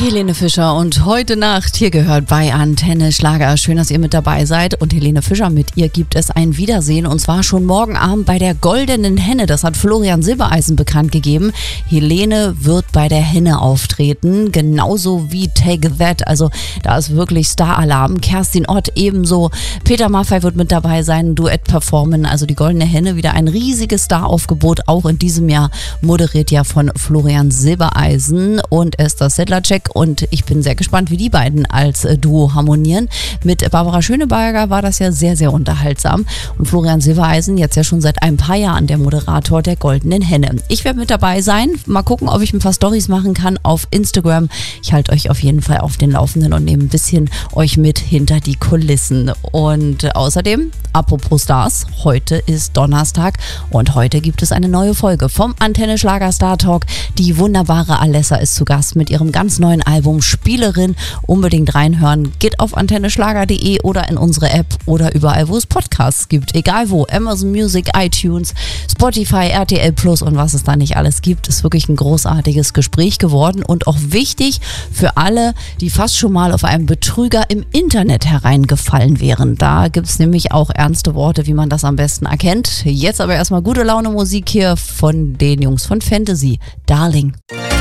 Helene Fischer und heute Nacht hier gehört bei Antenne Schlager. Schön, dass ihr mit dabei seid und Helene Fischer, mit ihr gibt es ein Wiedersehen und zwar schon morgen Abend bei der Goldenen Henne. Das hat Florian Silbereisen bekannt gegeben. Helene wird bei der Henne auftreten, genauso wie Take That. Also da ist wirklich Star-Alarm. Kerstin Ott ebenso. Peter Maffay wird mit dabei sein, Duett performen. Also die Goldene Henne, wieder ein riesiges Star-Aufgebot, auch in diesem Jahr moderiert ja von Florian Silbereisen und Esther Sedlacek. Und ich bin sehr gespannt, wie die beiden als Duo harmonieren. Mit Barbara Schöneberger war das ja sehr, sehr unterhaltsam. Und Florian Silbereisen jetzt ja schon seit ein paar Jahren der Moderator der Goldenen Henne. Ich werde mit dabei sein. Mal gucken, ob ich ein paar Storys machen kann auf Instagram. Ich halte euch auf jeden Fall auf den Laufenden und nehme ein bisschen euch mit hinter die Kulissen. Und außerdem, apropos Stars, heute ist Donnerstag und heute gibt es eine neue Folge vom Antenne Schlager Star Talk. Die wunderbare Alessa ist zu Gast mit ihrem ganz neuen Album Spielerin. Unbedingt reinhören. Geht auf antenneschlager.de oder in unsere App oder überall, wo es Podcasts gibt. Egal wo. Amazon Music, iTunes, Spotify, RTL Plus und was es da nicht alles gibt. Ist wirklich ein großartiges Gespräch geworden und auch wichtig für alle, die fast schon mal auf einen Betrüger im Internet hereingefallen wären. Da gibt es nämlich auch ernste Worte, wie man das am besten erkennt. Jetzt aber erstmal gute Laune Musik hier von den Jungs von Fantasy. Darling.